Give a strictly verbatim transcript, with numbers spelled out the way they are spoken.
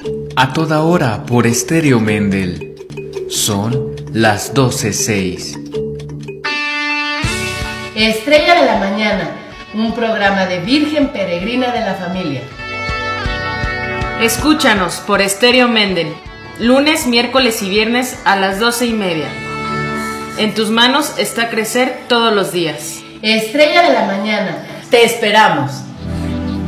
A toda hora por Estéreo Mendel. Son las doce seis. Estrella de la Mañana, un programa de Virgen Peregrina de la Familia. Escúchanos por Estéreo Mendel, lunes, miércoles y viernes a las doce y media. En tus manos está crecer todos los días. Estrella de la Mañana, te esperamos.